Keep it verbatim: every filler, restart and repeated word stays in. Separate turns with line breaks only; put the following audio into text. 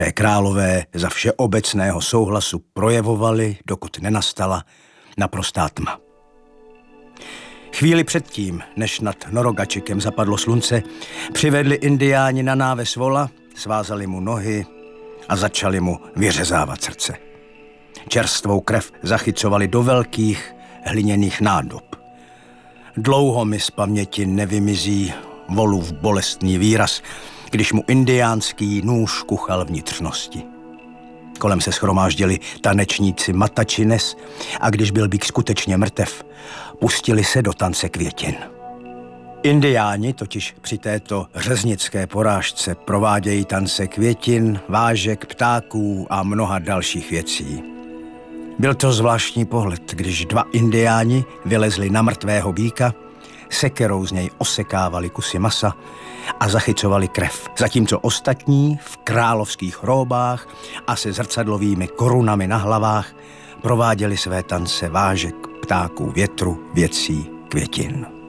Králové za všeobecného souhlasu projevovali, dokud nenastala naprostá tma. Chvíli předtím, než nad Norogačikem zapadlo slunce, přivedli indiáni na náves vola, svázali mu nohy a začali mu vyřezávat srdce. Čerstvou krev zachycovali do velkých hliněných nádob. Dlouho mi z paměti nevymizí volův bolestný výraz, když mu indiánský nůž kuchal vnitřnosti. Kolem se shromáždili tanečníci Matačines a když byl býk skutečně mrtev, pustili se do tance květin. Indiáni totiž při této řeznické porážce provádějí tance květin, vážek, ptáků a mnoha dalších věcí. Byl to zvláštní pohled, když dva indiáni vylezli na mrtvého býka, sekerou z něj osekávali kusy masa a zachycovali krev, zatímco ostatní v královských róbách a se zrcadlovými korunami na hlavách prováděli své tance vážek, ptáků, větru, věcí, květin.